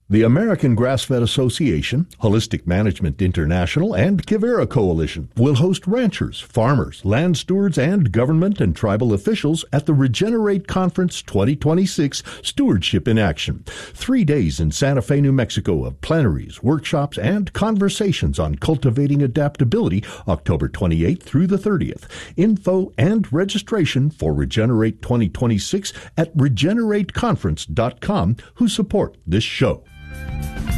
The American Grass-Fed Association, Holistic Management International, and Kivera Coalition will host ranchers, farmers, land stewards, and government and tribal officials at the Regenerate Conference 2026 Stewardship in Action. 3 days in Santa Fe, New Mexico of plenaries, workshops, and conversations on cultivating adaptability, October 28th through the 30th. Info and registration for Regenerate 2026 at regenerateconference.com, who support this show.